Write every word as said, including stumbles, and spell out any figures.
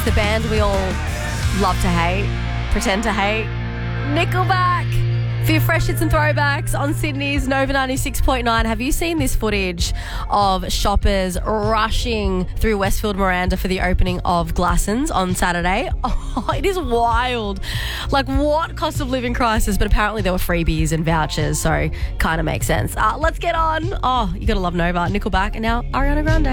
the band we all love to hate, pretend to hate. Nickelback. For your fresh hits and throwbacks on Sydney's Nova ninety-six point nine. Have you seen this footage of shoppers rushing through Westfield Miranda for the opening of Glassons on Saturday? Oh, it is wild. Like, what cost of living crisis? But apparently there were freebies and vouchers, so kind of makes sense. Uh, let's get on. Oh, you got to love Nova, Nickelback, and now Ariana Grande.